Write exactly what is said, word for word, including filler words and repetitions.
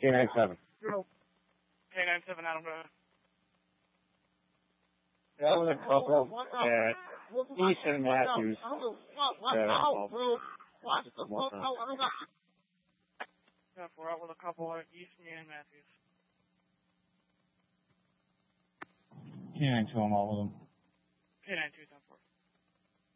K nine seven. K nine seven, Adam, go ahead. That was a couple at East and Matthews. Yeah, we're out with a couple at East and Matthews. K nine two, I'm out with them. K nine two,